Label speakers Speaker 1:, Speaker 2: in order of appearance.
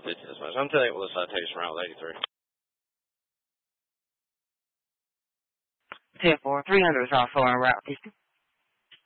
Speaker 1: I'm telling you what the citation route 83.
Speaker 2: 10-4, 300 is also on route 50.